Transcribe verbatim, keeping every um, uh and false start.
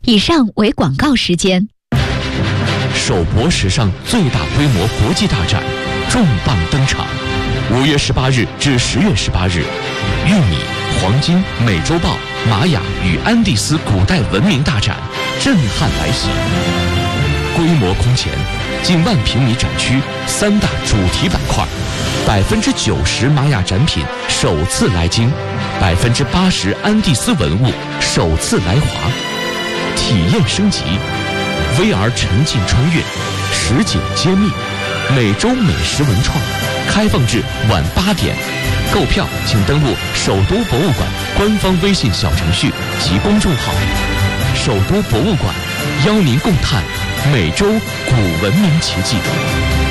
以上为广告时间。 首博时尚最大规模国际大展重磅登场，五月十八日至十月十八日，玉米、黄金、美洲豹、玛雅与安第斯古代文明大展震撼来袭，规模空前，近万平米展区，三大主题板块，百分之九十玛雅展品首次来京，百分之八十安第斯文物首次来华，体验升级 ，V R 沉浸穿越，实景揭秘，美洲美食文创，开放至晚八点。购票请登录首都博物馆官方微信小程序及公众号。首都博物馆邀您共探美洲古文明奇迹。